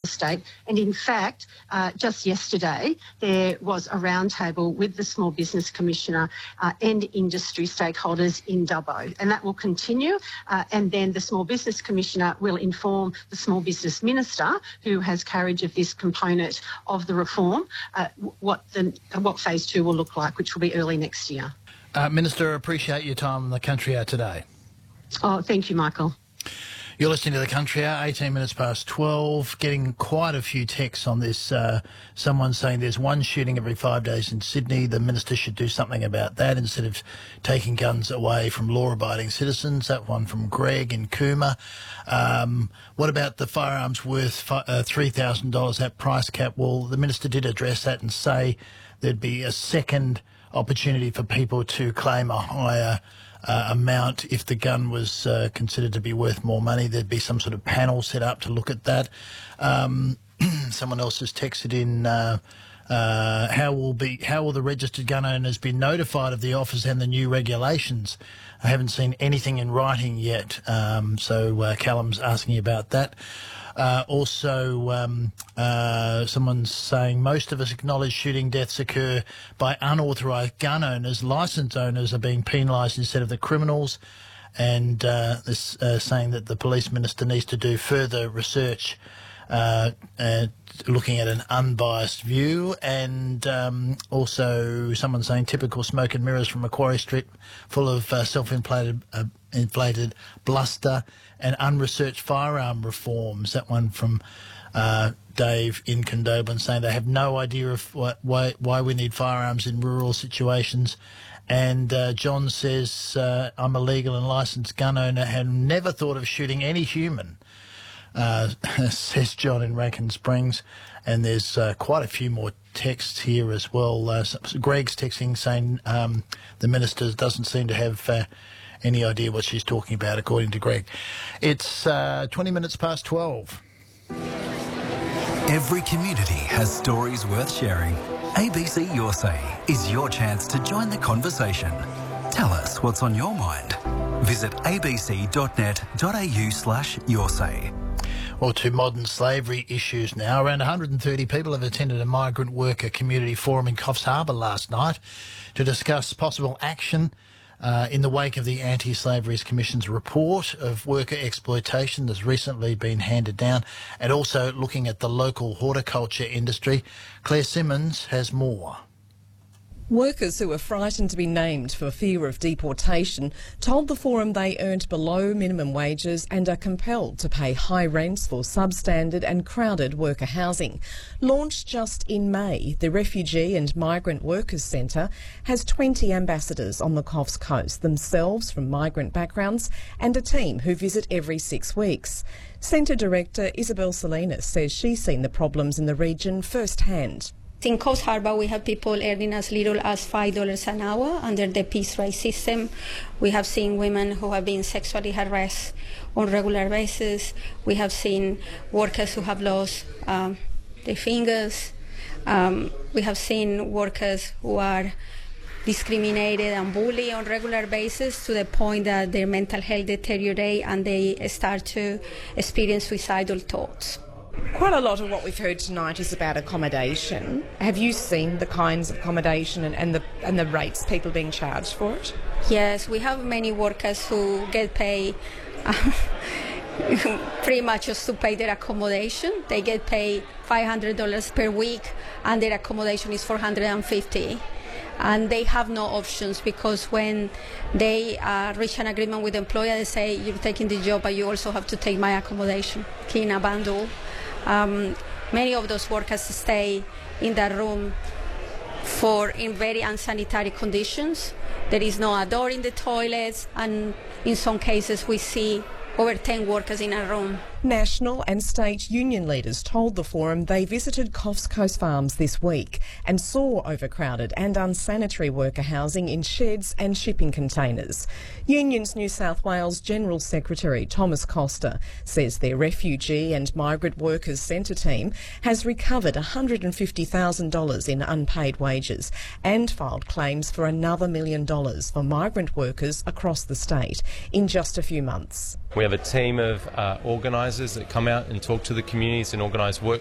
state. And in fact, just yesterday, there was a roundtable with the Small Business Commissioner and industry stakeholders in Dubbo, and that will continue. And then the Small Business Commissioner will inform the Small Business Minister, who has carriage of this component of the reform, what phase 2 will look like, which will be early next year. Minister, appreciate your time on the Country Hour today. Oh, thank you, Michael. You're listening to the Country Hour, 18 minutes past 12, getting quite a few texts on this. Someone saying there's one shooting every 5 days in Sydney. The minister should do something about that instead of taking guns away from law-abiding citizens. That one from Greg in Cooma. What about the firearms worth $3,000, that price cap? Well, the minister did address that and say there'd be a second opportunity for people to claim a higher amount if the gun was considered to be worth more money. There'd be some sort of panel set up to look at that. Someone else has texted in, how will the registered gun owners be notified of the offers and the new regulations? I haven't seen anything in writing yet, so Callum's asking about that. Someone's saying most of us acknowledge shooting deaths occur by unauthorised gun owners. Licensed owners are being penalised instead of the criminals. And this saying that the police minister needs to do further research looking at an unbiased view. And also someone saying typical smoke and mirrors from Macquarie Street, full of inflated bluster and unresearched firearm reforms. That one from Dave in Condobolin saying they have no idea of why we need firearms in rural situations. And John says, I'm a legal and licensed gun owner and have never thought of shooting any human, says John in Rankine Springs. And there's quite a few more texts here as well. Greg's texting saying the minister doesn't seem to have any idea what she's talking about, according to Greg. It's 20 minutes past 12. Every community has stories worth sharing. ABC Your Say is your chance to join the conversation. Tell us what's on your mind. Visit abc.net.au/yoursay. Well, to modern slavery issues now. Around 130 people have attended a migrant worker community forum in Coffs Harbour last night to discuss possible action in the wake of the Anti-Slavery Commission's report of worker exploitation that's recently been handed down, and also looking at the local horticulture industry. Claire Simmons has more. Workers who were frightened to be named for fear of deportation told the forum they earned below minimum wages and are compelled to pay high rents for substandard and crowded worker housing. Launched just in May, the Refugee and Migrant Workers Centre has 20 ambassadors on the Coffs Coast, themselves from migrant backgrounds, and a team who visit every 6 weeks. Centre Director Isabel Salinas says she's seen the problems in the region firsthand. In Coffs Harbour, we have people earning as little as $5 an hour under the piece rate system. We have seen women who have been sexually harassed on a regular basis. We have seen workers who have lost their fingers. We have seen workers who are discriminated and bullied on a regular basis to the point that their mental health deteriorates and they start to experience suicidal thoughts. Quite a lot of what we've heard tonight is about accommodation. Have you seen the kinds of accommodation and the rates people being charged for it? Yes, we have many workers who get paid pretty much just to pay their accommodation. They get paid $500 per week and their accommodation is $450. And they have no options because when they reach an agreement with the employer, they say, you're taking the job, but you also have to take my accommodation, Kina Bandu. Many of those workers stay in that room in very unsanitary conditions. There is no door in the toilets, and in some cases we see over 10 workers in a room. National and state union leaders told the forum they visited Coffs Coast Farms this week and saw overcrowded and unsanitary worker housing in sheds and shipping containers. Unions New South Wales General Secretary Thomas Costa says their Refugee and Migrant Workers Centre team has recovered $150,000 in unpaid wages and filed claims for another $1 million for migrant workers across the state in just a few months. We have a team of organisers that come out and talk to the communities and organise workshops